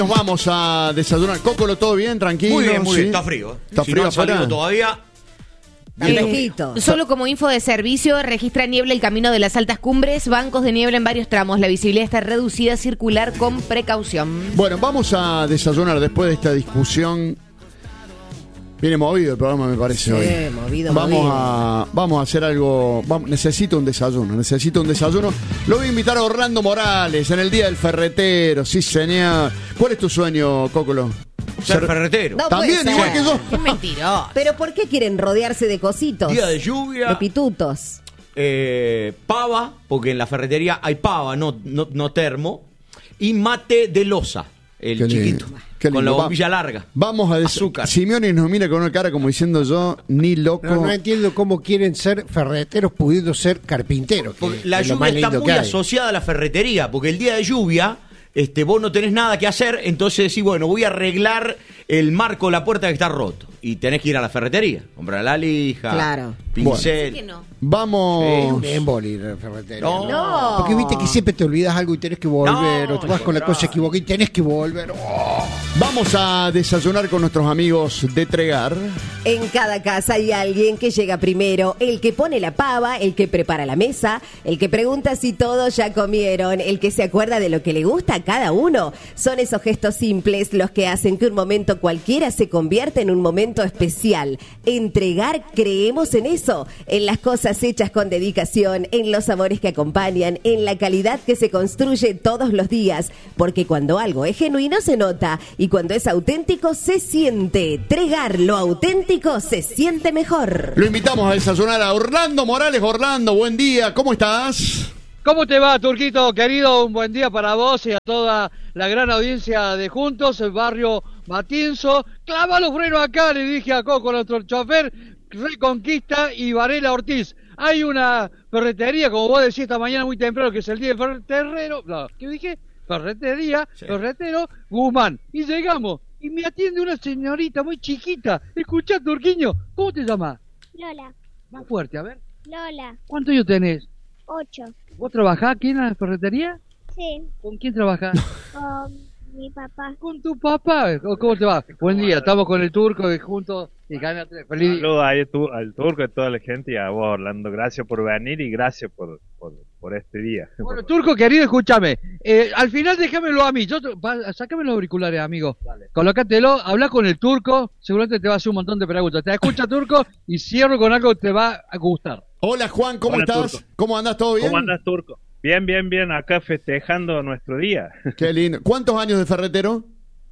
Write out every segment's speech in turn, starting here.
Nos vamos a desayunar. Cócolo, ¿todo bien? Tranquilo. Muy bien, muy ¿sí? bien. Está frío. ¿Está si frío no ha salido afuera? todavía. Solo como info de servicio, registra niebla el camino de las altas cumbres, bancos de niebla en varios tramos. La visibilidad está reducida, circular con precaución. Bueno, vamos a desayunar después de esta discusión. Viene movido el programa, me parece, Sí, hoy. movido. Vamos a hacer algo. Necesito un desayuno. Lo voy a invitar a Orlando Morales en el Día del Ferretero. Sí, señor. ¿Cuál es tu sueño, Cócolo? Ser ferretero. No También, puede igual ser. que yo. Qué mentiroso. ¿Pero por qué quieren rodearse de cositos? Día de lluvia. De pitutos. Pava, porque en la ferretería hay pava, no termo. Y mate de loza, el Qué lindo, chiquito. qué Con la lindo. bombilla larga. Vamos a Azúcar. Simeone nos mira con una cara como diciendo yo, ni loco. No entiendo cómo quieren ser ferreteros pudiendo ser carpinteros. Porque que la es lo más lluvia está lindo muy que hay. asociada a la ferretería, porque el día de lluvia, vos no tenés nada que hacer, entonces decís, bueno, voy a arreglar el marco de la puerta que está roto. Y tenés que ir a la ferretería, comprar la lija, Claro. pincel. ¿Qué no? Vamos. Un emboli la ferretería. No. Porque viste que siempre te olvidas algo y tenés que volver, No, o te vas con la cosa equivocada y tenés que volver. Vamos a desayunar con nuestros amigos de Tregar. En cada casa hay alguien que llega primero, el que pone la pava, el que prepara la mesa, el que pregunta si todos ya comieron, el que se acuerda de lo que le gusta a cada uno. Son esos gestos simples los que hacen que un momento cualquiera se convierta en un momento especial. En Tregar creemos en eso, en las cosas hechas con dedicación, en los sabores que acompañan, en la calidad que se construye todos los días, porque cuando algo es genuino se nota y cuando es auténtico se siente. Tregar, lo auténtico se siente mejor. Lo invitamos a desayunar a Orlando Morales. Orlando, buen día, ¿cómo estás? ¿Cómo te va, Turquito, querido? Un buen día para vos y a toda la gran audiencia de Juntos, el barrio Matienzo. Clava los frenos acá, le dije a Coco, nuestro chofer, Reconquista y Varela Ortiz. Hay una ferretería, como vos decís esta mañana muy temprano, que es el día del ferretero. No, ¿qué dije? Ferretería, Sí. ferretero, Guzmán. Y llegamos, y me atiende una señorita muy chiquita. Escuchá, Turquiño, ¿cómo te llamas? Lola, Más fuerte, a ver. Lola, ¿Cuántos años tenés? 8. ¿Vos trabajás aquí en la ferretería? Sí, ¿Con quién trabajás? con mi papá. ¿Con tu papá? ¿Cómo te va? Buen día, estamos con el turco juntos y gana tres. Feliz día. Saludos ahí al turco, a toda la gente y a vos, Orlando. Gracias por venir y gracias por este día. Bueno, turco querido, escúchame. Al final déjamelo a mí. Sácame los auriculares, amigo. Colócatelo, habla con el turco. Seguramente te va a hacer un montón de preguntas. Te escucha, turco, y cierro con algo que te va a gustar. Hola, Juan, ¿cómo Hola, estás? Turco. ¿Cómo andás? ¿Todo bien? ¿Cómo andas, turco? Bien, acá festejando nuestro día. Qué lindo. ¿Cuántos años de ferretero?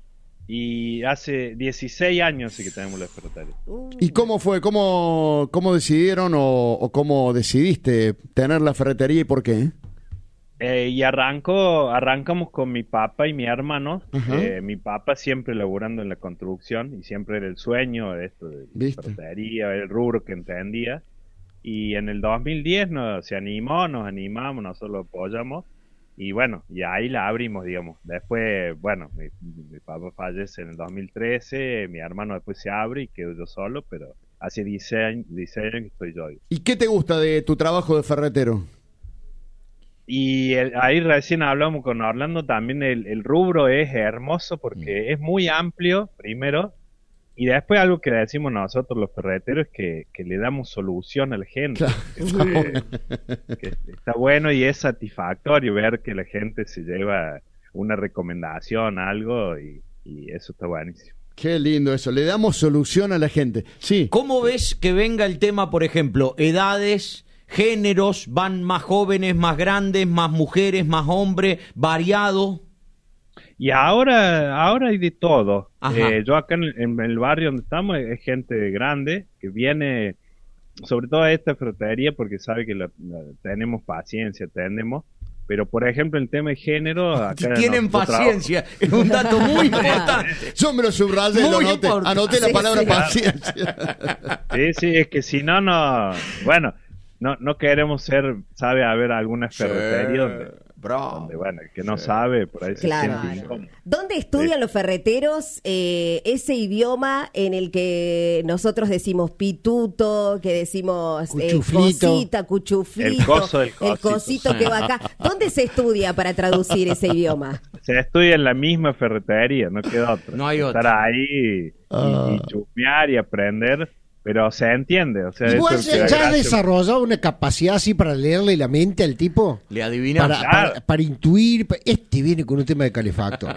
Y hace 16 años sí que tenemos la ferretería. ¿Y cómo fue? ¿Cómo decidieron o cómo decidiste tener la ferretería y por qué? Y arrancamos con mi papá y mi hermano. Ajá. Mi papá siempre laburando en la construcción y siempre era el sueño de esto de ¿Viste? ferretería, el rubro que entendía. Y en el 2010 nos animamos, nosotros lo apoyamos. Y bueno, y ahí la abrimos, digamos. Después, bueno, mi papá fallece en el 2013, mi hermano después se abre y quedo yo solo, pero hace 16 años que estoy yo. ¿Y qué te gusta de tu trabajo de ferretero? Y ahí recién hablamos con Orlando, también el rubro es hermoso porque es muy amplio, primero, y después algo que decimos nosotros los ferreteros es que le damos solución a la gente. Claro. Que está bueno y es satisfactorio ver que la gente se lleva una recomendación, algo, y eso está buenísimo. Qué lindo eso. Le damos solución a la gente. Sí. ¿Cómo ves que venga el tema, por ejemplo, edades, géneros, van más jóvenes, más grandes, más mujeres, más hombres, variado? Y ahora hay de todo. Ajá. Yo acá en el barrio donde estamos es gente grande que viene, sobre todo a esta ferretería, porque sabe que tenemos paciencia, pero por ejemplo el tema de género acá Tienen nosotros paciencia, es un dato muy importante. Yo me lo subrayé, Muy lo importante. anoté la Sí, palabra sí. paciencia. Sí, es que si no, bueno, no queremos ser, sabe, haber alguna ferretería Bro. Donde, bueno, el que no sabe, por ahí Claro. se siente incómodo. ¿Dónde estudian los ferreteros ese idioma en el que nosotros decimos pituto, que decimos Cuchuflito. cosita, cuchuflito, El coso del el cosito que va acá? ¿Dónde se estudia para traducir ese idioma? Se estudia en la misma ferretería, no queda otra. No hay otra. Estar ahí y chusmear y aprender, pero se entiende. O sea, Igual eso que da ya has gracia. desarrollado una capacidad así para leerle la mente al tipo. Le adivinamos. Claro. Para intuir. Este viene con un tema de calefactor.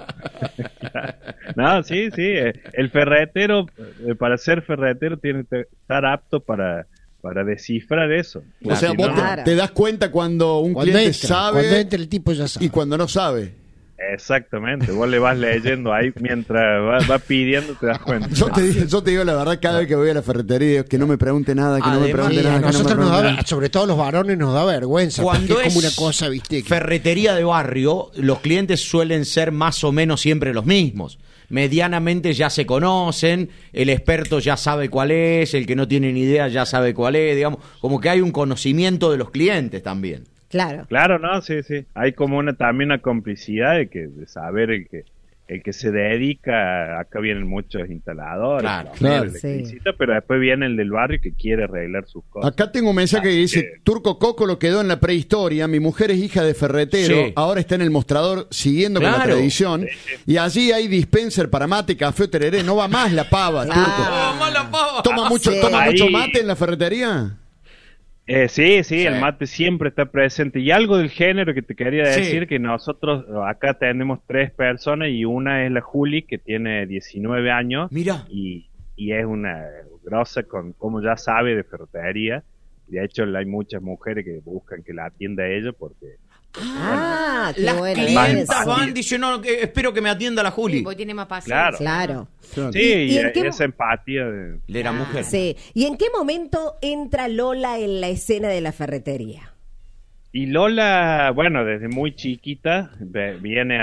No, sí. El ferretero, para ser ferretero, tiene que estar apto para descifrar eso. O sea, Si vos no- te das cuenta cuando un Cuando cliente cuando sabe entra el tipo ya sabe. y cuando no sabe. Exactamente, vos le vas leyendo ahí mientras va pidiendo, te das cuenta. Yo te digo la verdad, cada vez que voy a la ferretería, que no me pregunte nada, que no me Además, pregunte Sí, nada. a que no me nosotros nos pregunte da, nada. sobre todo a los varones nos da vergüenza. Cuando porque es como es una cosa, viste. Que- ferretería de barrio, los clientes suelen ser más o menos siempre los mismos. Medianamente ya se conocen, el experto ya sabe cuál es, el que no tiene ni idea ya sabe cuál es, digamos, como que hay un conocimiento de los clientes también. Claro. Claro, no, sí. Hay como también una complicidad de saber el que se dedica, acá vienen muchos instaladores, Claro, plomeros, claro. electricistas, pero después viene el del barrio que quiere arreglar sus cosas. Acá tengo un mensaje que dice, Turco Coco lo quedó en la prehistoria, mi mujer es hija de ferretero, Sí. ahora está en el mostrador siguiendo con la Claro. tradición, y allí hay dispenser para mate, café o tereré, no va más la pava, Claro. Turco. ¿Toma mucho Sí. mucho Ahí. mate en la ferretería? Sí, el mate siempre está presente. Y algo del género que te quería Sí. decir, que nosotros acá tenemos 3 personas y una es la Juli, que tiene 19 años. Mira. Y es una grosa con como ya sabe de ferretería. De hecho, hay muchas mujeres que buscan que la atienda ella porque... Ah, qué Las bueno. clientas eso. van diciendo, no, que espero que me atienda la Juli. Porque tiene más paciencia. Claro. Claro. Sí, ¿Y en qué esa empatía de... De la mujer. Sí. ¿Y en qué momento entra Lola en la escena de la ferretería? Y Lola, bueno, desde muy chiquita viene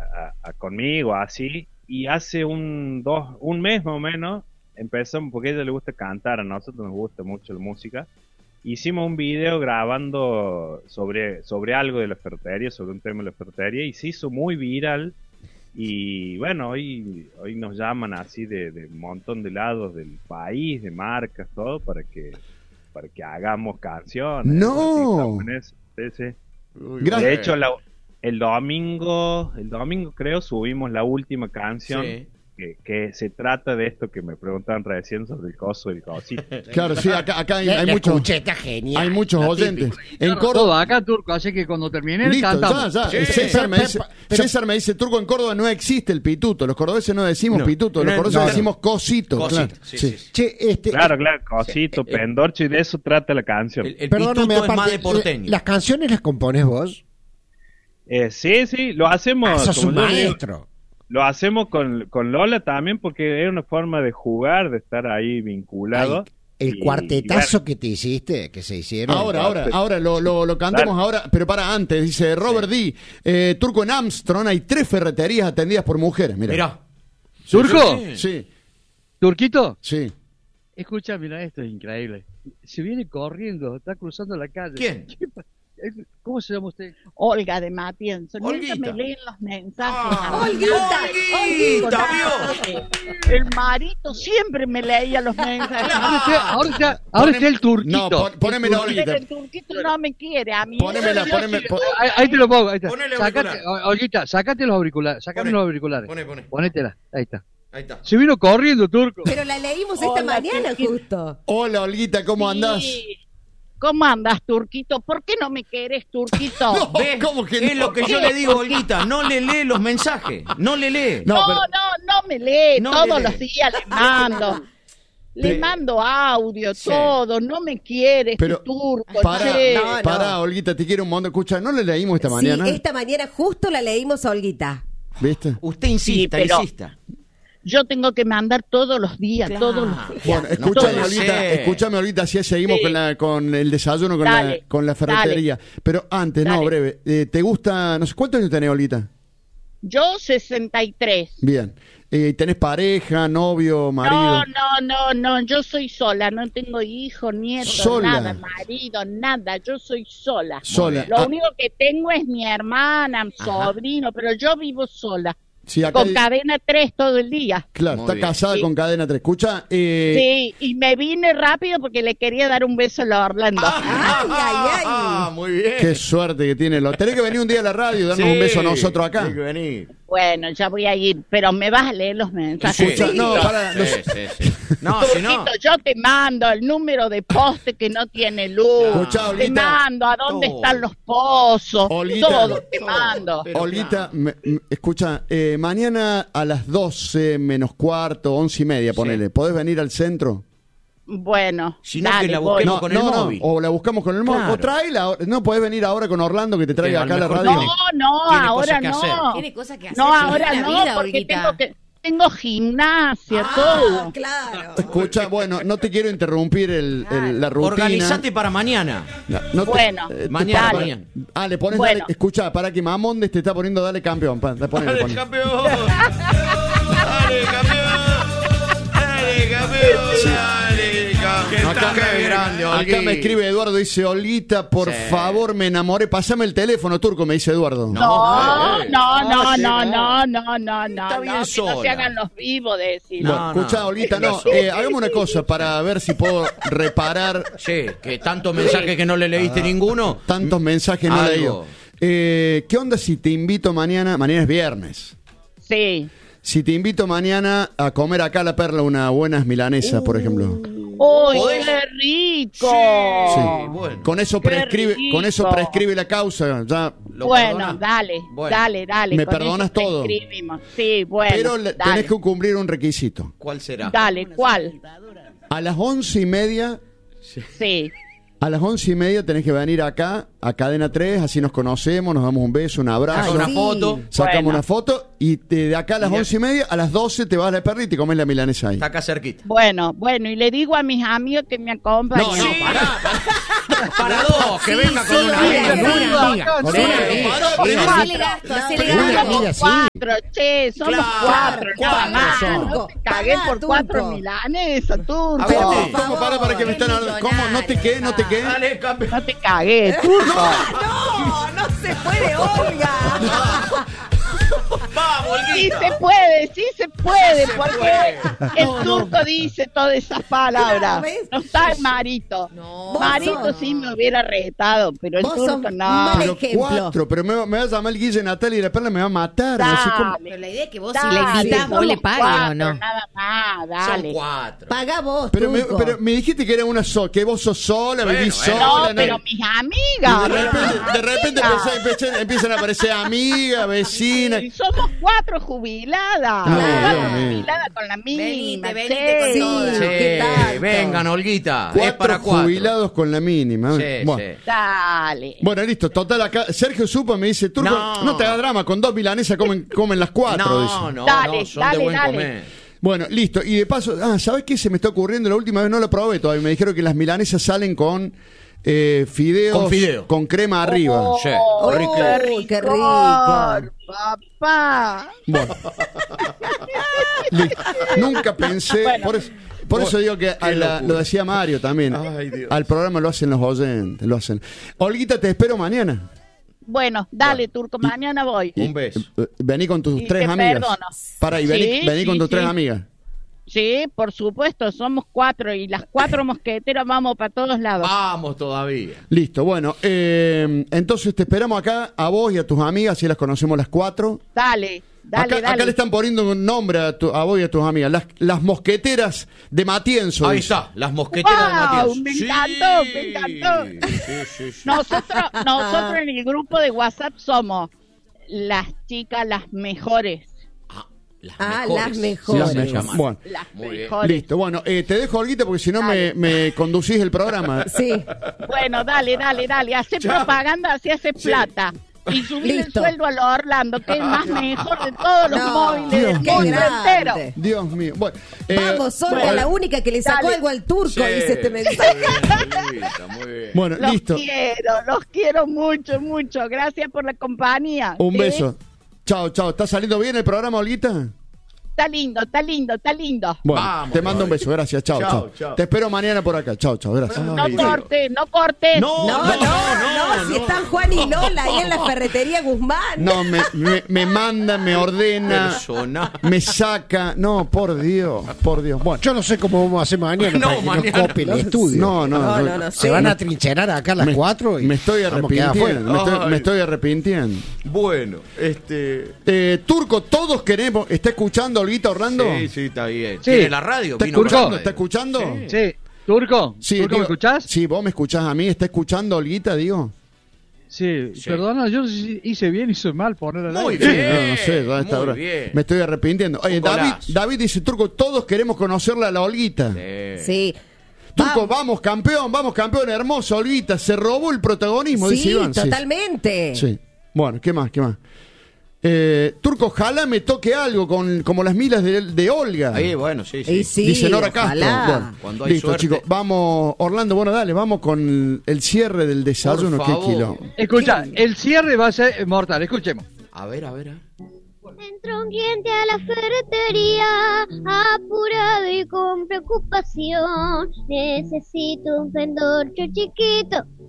conmigo así, y hace un mes más o menos empezamos, porque a ella le gusta cantar, a nosotros nos gusta mucho la música. Hicimos un video grabando sobre algo de la ferretería, sobre un tema de la ferretería, y se hizo muy viral. Y bueno, hoy nos llaman así de un montón de lados del país, de marcas, todo, para que hagamos canciones. ¡No! Así, estamos en eso. Sí. Gracias. De hecho, el domingo creo, subimos la última canción. Sí. Que se trata de esto que me preguntaban recién sobre el coso del cosito. Claro, sí, acá hay La muchos, escuché, está genial. hay muchos La oyentes. típica. En Todo Córdoba, acá, Turco, así que cuando termine listo, cantamos. ya. Sí. César me dice, Turco, en Córdoba no existe el pituto. Los cordobeses no decimos No. pituto, los No, cordobeses no. decimos cosito. Cosito, claro. sí. Che, Claro, cosito, pendorcho, y de eso trata la canción. El perdóname, pituto es más aparte, de porteño. ¿las canciones las compones vos? Sí, lo hacemos. Ah, sos un como yo digo, maestro. lo hacemos con Lola también porque es una forma de jugar, de estar ahí vinculado. Ay, el Y- cuartetazo y que te hiciste, que se hicieron. Ahora lo cantamos Dale. ahora, pero para antes, dice Robert D. Turco, en Armstrong hay 3 ferreterías atendidas por mujeres. Mira. Mirá. ¿Turco? Sí, ¿Turquito? sí. Escucha, mira, esto es increíble. Se viene corriendo, está cruzando la calle. ¿Quién? ¿Cómo se llama usted? Olga de Matienzo. Nunca Olguita. me leen los mensajes. Ah, Olguita, vio. El marito siempre me leía los mensajes. Ahora está el turquito. No, ponémela, Pero Olguita. el turquito no me quiere a mí. Ponémela. Ahí te lo pongo. Ahí está. Ponele Sácate, auricular. Olguita, sácate los auriculares. Sácame Poné. los auriculares. Poné. Ponétela. Ahí está. Ahí está. Se vino corriendo, Turco. Pero la leímos esta Hola, mañana Turquito. justo. Hola, Olguita, ¿cómo andás? Sí. ¿Cómo andas, Turquito? ¿Por qué no me querés, Turquito? No. ¿Ves? ¿Cómo que Es no? lo que yo le digo, Olguita. No le lee los mensajes. No le lee. No, No, pero- no me lee. No Todos le lee. los días le mando. Le Pero- mando audio, Sí. todo. No me quiere este Pero turco. para, che. No, para, Olguita, te quiero un montón. Escucha, ¿no le leímos esta mañana? Sí, esta mañana justo la leímos a Olguita. ¿Viste? Usted insista, Sí, pero- insista. Yo tengo que mandar todos los días, Claro. todos los días. Bueno, No escúchame, puede Olguita, ser. escúchame, Olguita, así seguimos Sí. con el desayuno, Dale, con la ferretería. Pero antes, no, Dale. breve, ¿te gusta, no sé, cuántos años tenés, Olguita? Yo 63. Bien. ¿Tenés pareja, novio, marido? No, yo soy sola, no tengo hijos, nietos, ¿Sola? nada, marido, nada, yo soy sola. Sola. Lo único que tengo es mi hermana, sobrino, pero yo vivo sola. Sí, acá Con cadena 3 todo el día. Claro, Muy está bien. casada Sí. con cadena 3. Escucha, Sí, y me vine rápido porque le quería dar un beso a la Orlando. Muy bien. qué suerte que tiene. Tenés que venir un día a la radio y darnos un beso a nosotros acá. Tiene que venir. Bueno, ya voy a ir, pero me vas a leer los mensajes. Escucha, no, para, sí. No, si no. Turquito, yo te mando el número de poste que no tiene luz. Escuchá, te Olguita. mando a dónde Todo. están los pozos. Olguita. Todo te mando. Pero Olguita, escucha, mañana a las 12 menos cuarto, 11:30, ponele. ¿Podés venir al centro? Bueno, Si no, dale, que la voy. busquemos con el móvil. O la buscamos con el móvil. Claro. O tráela. No, podés venir ahora con Orlando que te traiga Que a acá a lo la mejor radio. No, Tiene ahora cosas que no. hacer. Tiene cosas que hacer. No, feliz ahora la no, vida, porque Olguita. tengo gimnasia, todo. Claro. Escucha, bueno, no te quiero interrumpir la rutina. Organizate para mañana. No te- Bueno, Mañana, dale. mañana. Le pones Bueno. dale. Escucha, para que Mamondes te está poniendo dale campeón. Ponele. Dale, campeón. Dale, campeón. Dale, campeón. Dale, campeón. Qué grande, Acá Olguita. me escribe Eduardo, dice, Olguita, por Sí. favor, me enamoré. Pásame el teléfono, Turco, me dice Eduardo. No, eh. no. Está bien que no sola. se hagan los vivos de decir. Bueno, No, escuchá, no. Olguita, no. Eso. Hagamos una cosa para ver si puedo reparar Sí, que tantos mensajes que no le leíste ninguno. tantos mensajes no Algo. leídos. ¿Qué onda si te invito mañana? Mañana es viernes. Sí. Si te invito mañana a comer acá a La Perla unas buenas milanesas, por ejemplo. ¡Uy, ¿Podés? qué rico! Sí. bueno. Con eso Qué prescribe, rico. con eso prescribe la causa. Ya. ¿Lo Bueno, perdonás? dale, Bueno. dale. ¿Me con perdonas eso todo? prescribimos. Sí, bueno. Pero dale. tenés que cumplir un requisito. ¿Cuál será? Dale, ¿cuál? A las 11:30, Sí. a las 11:30 tenés que venir acá a Cadena 3, así nos conocemos, nos damos un beso, un abrazo. Saca una sí. foto. Sacamos Bueno. una foto y de acá a las Y de- 11:30, a las 12 te vas a La Perla y te comes la milanesa ahí. Está acá cerquita. Bueno, y le digo a mis amigos que me acompañen. No, no, pará. Para dos, que venga con una mira, amiga. mira. Con Sí. una amiga. Hacele gasto, hacele Pero una gasto. amiga, sí. Cuatro, che, somos Claro, cuatro, nada cuatro más. son. No te cagué Pagá, por Turco. 4 milanesas, Turco. A ver, ¿Cómo para que me están hablando? ¿Cómo? ¿No te qué? ¿No te qué? Dale, campeón. No te cagué, Turco. No se puede, Olga. Vamos, Sí Olguita. sí se puede, Se porque puede. el turco dice todas esas palabras. Claro, ¿ves? No está el Marito. No. Marito sos- sí me hubiera retado, pero el Vos turco sos no. mal Pero ejemplo. 4, pero me va a llamar el Guille Natalia y La Perla me va a matar. No sé cómo. Dale, Pero la idea es que vos dale, si la invitás, vos somos le pagues cuatro, o no. Nada más, Son dale. 4. Paga vos, Pero Turco. me dijiste que era una que vos sos sola, Bueno, vivís bueno. sola. No, pero mis amigas. De repente empiezan a aparecer amigas, vecinas. Y somos 4 jubiladas. No, 4 Dios mío. jubiladas con la mínima. Venite che. con todas. Sí, ¿qué tal? Vengan, Olguita. Es 4 para 4. jubilados con la mínima. Sí, Bueno. sí. Dale. Bueno, listo, total acá. Sergio Supa me dice, Turco, No. no te hagas drama, con 2 milanesas comen las 4. dice. No, Dale, son dale, de buen dale. comer. Bueno, listo. Y de paso, ¿sabes qué se me está ocurriendo? La última vez no lo probé todavía. Me dijeron que las milanesas salen con fideos Con fideo. con crema arriba. Oh, Sí, rico. Qué rico. Papá. Bueno. Listo. Nunca pensé, Bueno. por eso digo que locura. lo decía Mario también. Ay, Dios. Al programa lo hacen los oyentes, lo hacen. Olguita, te espero mañana. Bueno, dale, Turco, mañana voy. Un beso. Vení con tus Y 3 te amigas. perdono. Para, y vení, Sí, vení con sí, tus 3 sí. amigas. Sí, por supuesto, somos 4 y las 4 mosqueteras vamos para todos lados. Vamos todavía. Listo, bueno, entonces te esperamos acá a vos y a tus amigas, si las conocemos las 4. Dale, dale, Acá, dale. acá le están poniendo un nombre a vos y a tus amigas, las mosqueteras de Matienzo. Ahí dice. está, las mosqueteras de ¡Guau! Matías. Me encantó, me encantó. Sí. Nosotros en el grupo de WhatsApp somos las chicas las mejores. Las Sí, mejores. las mejores. Bueno, Las Muy bien. mejores. listo. Bueno, te dejo, Olguita, porque si no me conducís el programa. Sí. Bueno, dale. Hace propaganda, así hace plata. Y subir el Listo. sueldo a los Orlando, que es el más mejor de todos los No, móviles del qué mundo grande. entero. Dios mío. Bueno, Vamos, Olga, bueno. la única que le sacó Dale. algo al turco, Sí. dice este mensaje. Olguita, muy bien. bueno, Los listo. quiero mucho, mucho. Gracias por la compañía. Un ¿sí? beso. Chao. ¿Está saliendo bien el programa, Olguita? está lindo, está lindo, está lindo. Bueno, Vamos, te mando un Gaby. beso, gracias, chao, Chao, chao. chao. Te espero mañana por acá, chao, chao, gracias. No Ay, cortes, no cortes. No, No, si están Juan y Lola ahí en la ferretería Guzmán. No, me manda, me ordena, Personal. me saca. No, por Dios, por Dios. Bueno, Yo no sé cómo vamos a hacer mañana No, para que mañana nos copien el estudio. No Se sé. van a trincherar acá a las 4 y me estoy vamos a quedar arrepintiendo. afuera. Me estoy arrepintiendo. Bueno, Turco, todos queremos. ¿Está escuchando Olguita Orlando? Sí, está bien. Sí. ¿Tiene la radio? ¿Está Vino escuchando? con la ¿Está radio. escuchando? Sí. ¿Turco? Sí, ¿Turco digo- me escuchás? Sí, vos me escuchás a mí. ¿Está escuchando Olguita, digo? Sí. Sí. Perdona, yo hice bien, hice mal poner al Muy aire. Sí, bien. no sé, ya está muy ahora. bien. Me estoy arrepintiendo. Oye, Un golazo. David dice, Turco, todos queremos conocerla a la Olguita. Sí. Turco, vamos campeón, hermoso, Olguita. Se robó el protagonismo, dice Sí, Iván. totalmente. Sí. Bueno, ¿qué más? Turco, ojalá me toque algo como las milas de Olga. Ahí, bueno, sí, Y sí. sí, Dice Nora Castro. ojalá. Bueno, Cuando hay listo, suerte. chicos. Vamos, Orlando, bueno, dale, vamos con el cierre del desayuno. Por Qué favor. kilo. Escucha, el cierre va a ser mortal, escuchemos. A ver. Entró un cliente a la ferretería, apurado y con preocupación. Necesito un fendorcho chiquito